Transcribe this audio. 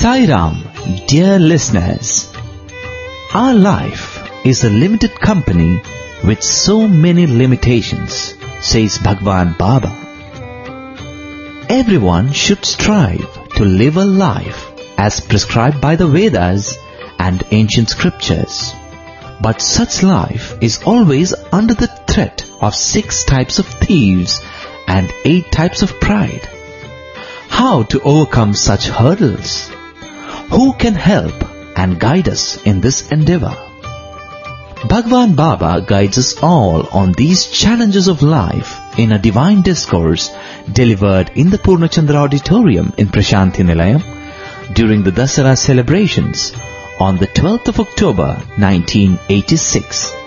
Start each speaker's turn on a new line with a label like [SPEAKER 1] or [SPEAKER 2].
[SPEAKER 1] Sai Ram, dear listeners. Our life is a limited company with so many limitations, says Bhagwan Baba. Everyone should strive to live a life as prescribed by the Vedas and ancient scriptures. But such life is always under the threat of 6 types of thieves and 8 types of pride. How to overcome such hurdles? Who can help and guide us in this endeavor? Bhagwan Baba guides us all on these challenges of life in a divine discourse delivered in the Purnachandra Auditorium in Prashanthi Nilayam during the Dasara celebrations on the 12th of October 1986.